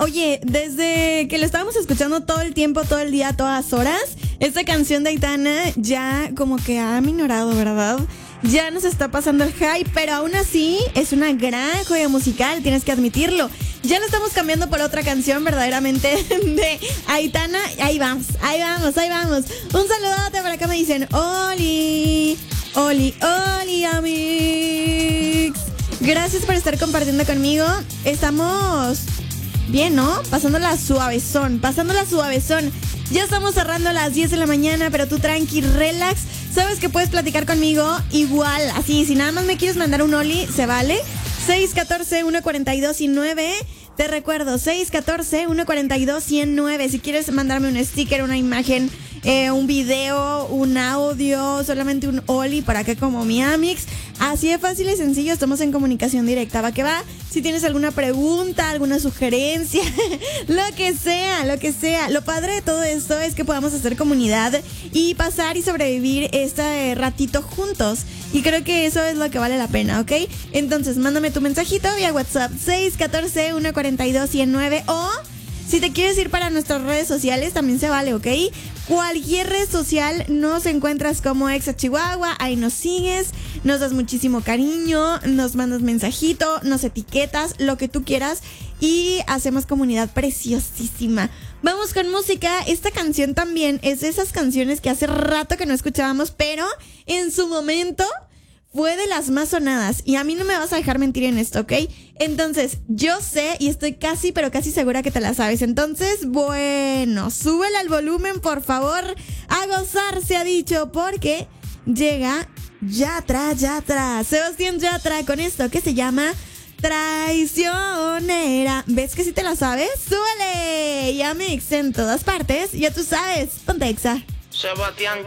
Oye, desde que lo estábamos escuchando todo el tiempo, todo el día, todas horas, esta canción de Aitana ya como que ha minorado, ¿verdad? Ya nos está pasando el hype, pero aún así es una gran joya musical, tienes que admitirlo. Ya lo estamos cambiando por otra canción verdaderamente de Aitana. Ahí vamos. Un saludote por acá, me dicen Oli, amigos. Gracias por estar compartiendo conmigo. Estamos bien, ¿no? Pasándola suavezón. Ya estamos cerrando a las 10 de la mañana, pero tú tranqui, relax. Sabes que puedes platicar conmigo igual, así, si nada más me quieres mandar un Oli, se vale. 614-142-109. Te recuerdo, 614-142-109. Si quieres mandarme un sticker, una imagen, un video, un audio, solamente un Oli para acá como mi Amix. Así de fácil y sencillo, estamos en comunicación directa. ¿Va que va? Si tienes alguna pregunta, alguna sugerencia, lo que sea. Lo padre de todo esto es que podamos hacer comunidad y pasar y sobrevivir este ratito juntos. Y creo que eso es lo que vale la pena, ¿ok? Entonces, mándame tu mensajito vía WhatsApp 614-142-109 o si te quieres ir para nuestras redes sociales también se vale, ¿ok? Cualquier red social nos encuentras como Exa Chihuahua, ahí nos sigues, nos das muchísimo cariño, nos mandas mensajito, nos etiquetas, lo que tú quieras y hacemos comunidad preciosísima. Vamos con música. Esta canción también es de esas canciones que hace rato que no escuchábamos, pero en su momento fue de las más sonadas. Y a mí no me vas a dejar mentir en esto, ¿ok? Entonces, yo sé y estoy casi, pero casi segura que te la sabes. Entonces, bueno, súbele al volumen, por favor. A gozar, se ha dicho, porque llega Yatra. Sebastián Yatra con esto que se llama Traicionera. ¿Ves que sí te la sabes? ¡Súbele! Ya mix en todas partes. Ya tú sabes. Ponte Exa. Sebastián